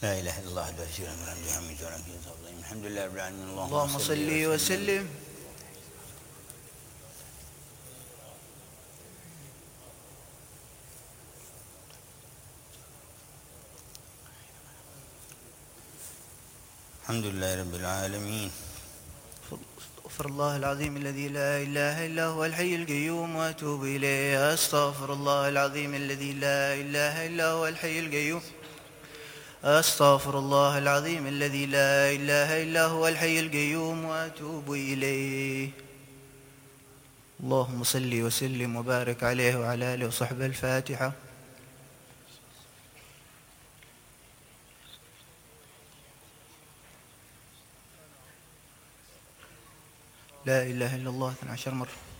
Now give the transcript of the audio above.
لا إله إلا الله وحده لا شريك له الحمد لله ولا الحمد لله رب العالمين. اللهم صل وسلم. الحمد لله رب العالمين. استغفر الله العظيم الذي لا إله إلا هو الحي القيوم وأتوب إليه. أستغفر الله العظيم الذي لا إله إلا هو الحي القيوم. أستغفر الله العظيم الذي لا إله إلا هو الحي القيوم وأتوب إليه. اللهم صل وسلم وبارك عليه وعلى آله وصحبه. الفاتحة. لا إله إلا الله 12 مرة.